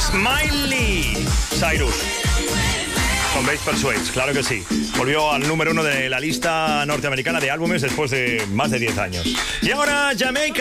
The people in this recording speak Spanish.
Miley Cyrus con Bass Persuades, claro que sí. Volvió al número 1 de la lista norteamericana de álbumes después de más de 10 años. Y ahora Jamaica.